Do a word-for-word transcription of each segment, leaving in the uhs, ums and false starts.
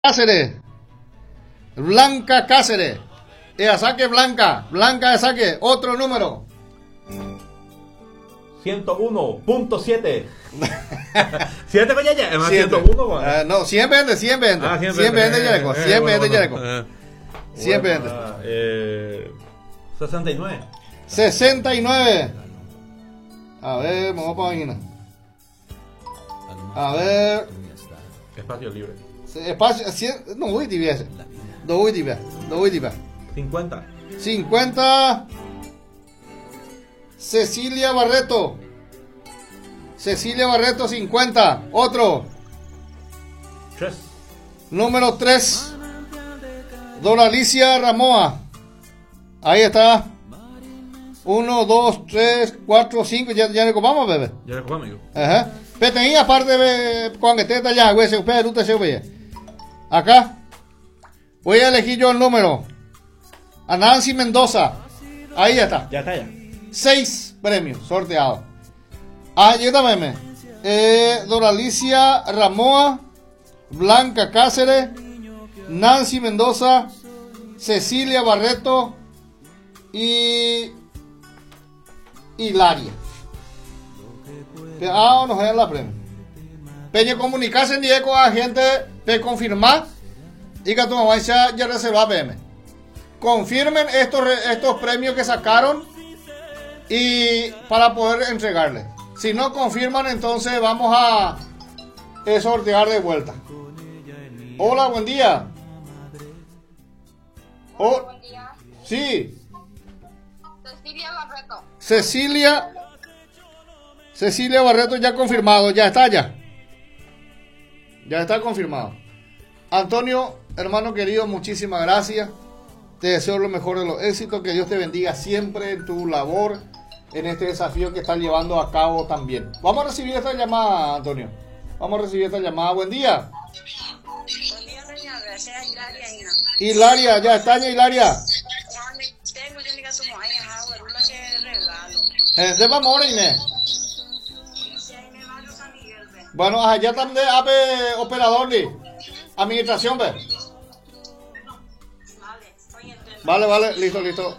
Cáceres. Blanca Cáceres. Ella saque Blanca. Blanca de saque. Otro número. ciento uno punto siete. ¿siete con Yaya? Es más ciento uno. Uh, no, cien vende, cien vende. Ah, cien cien vende Yareco. cien vende Yareco. cien vende. Eh, sesenta y nueve. sesenta y nueve. A ver, vamos para página. A ver. Espacio libre. Espacio, no voy a dividir. No voy a dividir. No voy a dividir. cincuenta. cincuenta. Cecilia Barreto. Cecilia Barreto, cincuenta. Otro. tres. Número tres. Dora Alicia Ramoa. Ahí está. uno, dos, tres, cuatro, cinco. Ya, ya le copamos, bebé. Ya le copamos, amigo. Ajá. Pero tenía aparte de con que te ya, güey, se usted, usted se ve. Acá. Voy a elegir yo el número. A Nancy Mendoza. Ahí está. Ya está, ya. Seis premios sorteados. Ayúdame. Eh, Dora Alicia Ramoa, Blanca Cáceres, Nancy Mendoza, Cecilia Barreto y Hilaria. Ah, nos dan la premio. Peña comunicarse en directo a gente de confirmar y que tu mamá ya, ya reserva P M. Confirmen estos, estos premios que sacaron y para poder entregarle. Si no confirman, entonces vamos a eh, sortear de vuelta. Hola, buen día. Oh, buen día. Sí. Cecilia Barreto. Cecilia. Cecilia Barreto ya confirmado. Ya está ya. Ya está confirmado. Antonio, hermano querido, muchísimas gracias. Te deseo lo mejor de los éxitos. Que Dios te bendiga siempre en tu labor, en este desafío que estás llevando a cabo también. Vamos a recibir esta llamada, Antonio. Vamos a recibir esta llamada. Buen día. Buen día, doña Gracia, Hilaria. Hilaria, ya está, ya Hilaria. Tengo yo diga su mujer, Howard, una que regalo. Eh, de mamora, Inés. Bueno, allá también hay operador de administración, ve. Vale, vale, listo, listo.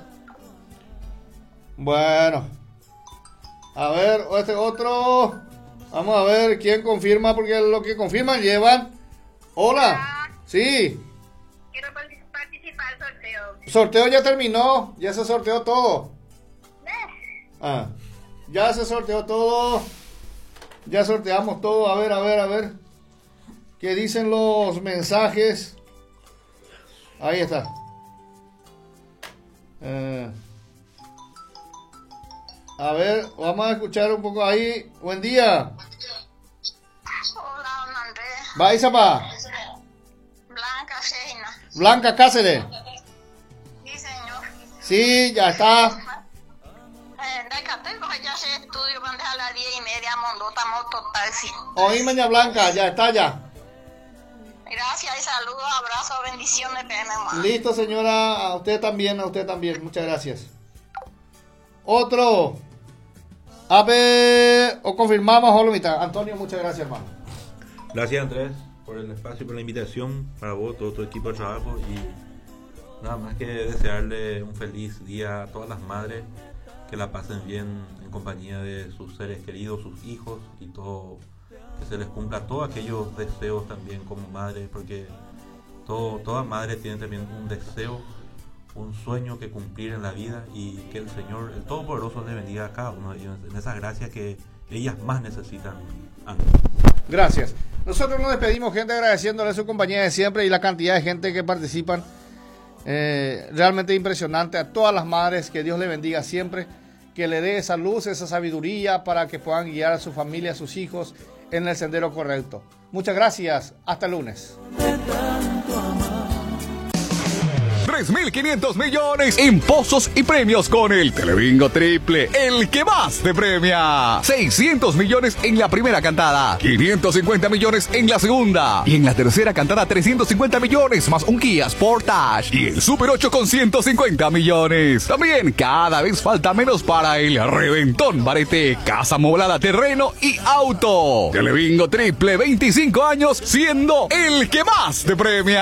Bueno. A ver, este otro. Vamos a ver quién confirma, porque lo que confirman llevan. Hola. Sí. Quiero participar del sorteo. Sorteo ya terminó. Ya se sorteó todo. Ah. Ya se sorteó todo. Ya sorteamos todo. A ver, a ver, a ver. ¿Qué dicen los mensajes? Ahí está. Eh. A ver, vamos a escuchar un poco ahí. Buen día. Hola, don Andrés. Va, Isapa. Blanca Sheina. Blanca Cáceres. Sí, señor. Sí, ya está. Eh, de Cateco, ya se estudio, van a dejar a las diez y media, Mondota, Moto, Taxi. Oíme, ña Blanca, ya está ya. Gracias y saludos, abrazos, bendiciones, P M. Listo, señora. A usted también, a usted también. Muchas gracias. Otro. A ver, o confirmamos o lo mitad. Antonio, muchas gracias, hermano. Gracias, Andrés, por el espacio y por la invitación para vos, todo tu equipo de trabajo. Y nada más que desearle un feliz día a todas las madres, que la pasen bien en compañía de sus seres queridos, sus hijos y todo, que se les cumpla todos aquellos deseos también como madre, porque todo, toda madre tiene también un deseo, un sueño que cumplir en la vida, y que el Señor, el Todopoderoso, le bendiga a cada uno de ellos en esas gracias que ellas más necesitan. Amén. Gracias. Nosotros nos despedimos, gente, agradeciéndole su compañía de siempre y la cantidad de gente que participan. Eh, realmente impresionante. A todas las madres, que Dios le bendiga siempre, que le dé esa luz, esa sabiduría para que puedan guiar a su familia, a sus hijos en el sendero correcto. Muchas gracias. Hasta el lunes. tres mil quinientos millones en pozos y premios con el Telebingo Triple, el que más te premia. seiscientos millones en la primera cantada, quinientos cincuenta millones en la segunda y en la tercera cantada trescientos cincuenta millones más un Kia Sportage y el Super ocho con ciento cincuenta millones. También cada vez falta menos para el reventón barete, casa moblada, terreno y auto. Telebingo Triple, veinticinco años siendo el que más te premia.